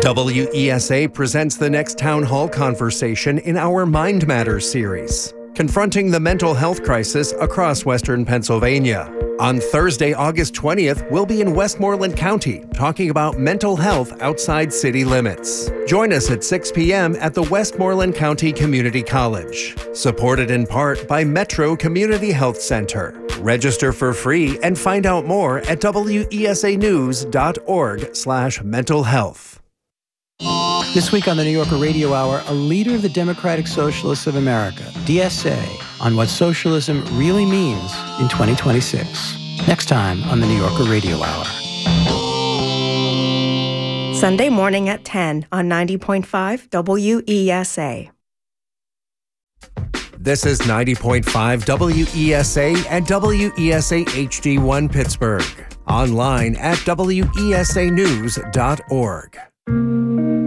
WESA presents the next town hall conversation in our Mind Matters series, confronting the mental health crisis across Western Pennsylvania. On Thursday, August 20th, we'll be in Westmoreland County talking about mental health outside city limits. Join us at 6 p.m. at the Westmoreland County Community College. Supported in part by Metro Community Health Center. Register for free and find out more at wesanews.org/mental health. This week on the New Yorker Radio Hour, a leader of the Democratic Socialists of America, DSA, on what socialism really means in 2026. Next time on the New Yorker Radio Hour. Sunday morning at 10 on 90.5 WESA. This is 90.5 WESA and WESA HD1 Pittsburgh. Online at wesanews.org.